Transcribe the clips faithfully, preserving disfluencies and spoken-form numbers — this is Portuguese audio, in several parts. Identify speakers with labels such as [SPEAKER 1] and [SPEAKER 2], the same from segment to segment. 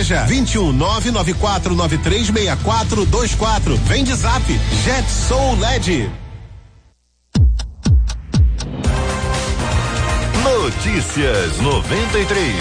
[SPEAKER 1] Veja, vinte e um, nove nove quatro nove três seis quatro dois quatro. Vem de Zap, Jet Soul L E D.
[SPEAKER 2] Notícias noventa e três.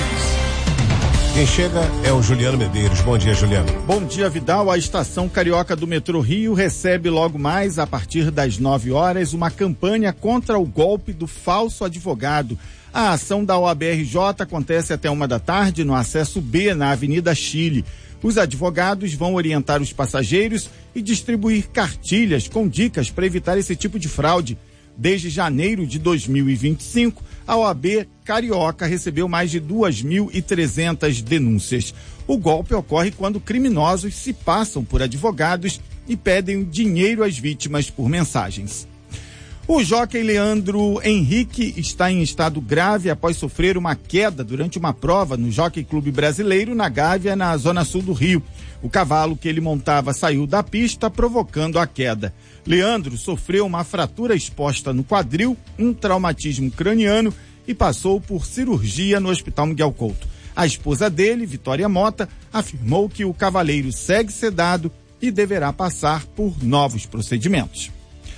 [SPEAKER 1] Quem chega é o Juliano Medeiros. Bom dia, Juliano.
[SPEAKER 3] Bom dia, Vidal. A estação carioca do metrô Rio recebe logo mais, a partir das nove horas, uma campanha contra o golpe do falso advogado. A ação da O A B R J acontece até uma da tarde no acesso B, na Avenida Chile. Os advogados vão orientar os passageiros e distribuir cartilhas com dicas para evitar esse tipo de fraude. Desde janeiro de dois mil e vinte e cinco, a O A B Carioca recebeu mais de duas mil e trezentas denúncias. O golpe ocorre quando criminosos se passam por advogados e pedem dinheiro às vítimas por mensagens. O jockey Leandro Henrique está em estado grave após sofrer uma queda durante uma prova no Jockey Clube Brasileiro, na Gávea, na zona sul do Rio. O cavalo que ele montava saiu da pista, provocando a queda. Leandro sofreu uma fratura exposta no quadril, um traumatismo craniano e passou por cirurgia no Hospital Miguel Couto. A esposa dele, Vitória Mota, afirmou que o cavaleiro segue sedado e deverá passar por novos procedimentos.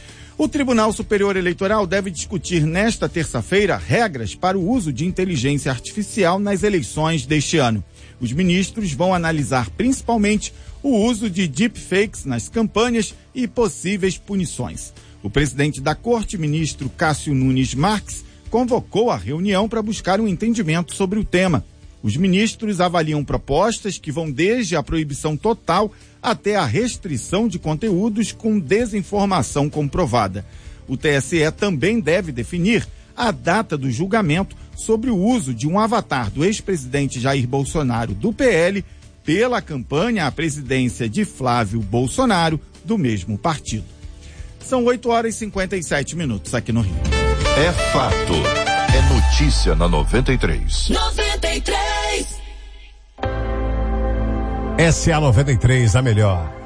[SPEAKER 3] O Tribunal Superior Eleitoral deve discutir nesta terça-feira regras para o uso de inteligência artificial nas eleições deste ano. Os ministros vão analisar principalmente o uso de deepfakes nas campanhas e possíveis punições. O presidente da Corte, ministro Cássio Nunes Marques, convocou a reunião para buscar um entendimento sobre o tema. Os ministros avaliam propostas que vão desde a proibição total até a restrição de conteúdos com desinformação comprovada. O T S E também deve definir a data do julgamento sobre o uso de um avatar do ex-presidente Jair Bolsonaro do P L pela campanha à presidência de Flávio Bolsonaro, do mesmo partido. São oito horas e cinquenta e sete minutos aqui no Rio.
[SPEAKER 2] É fato. É notícia na noventa e três.
[SPEAKER 4] noventa e três.
[SPEAKER 1] S A noventa e três, a melhor.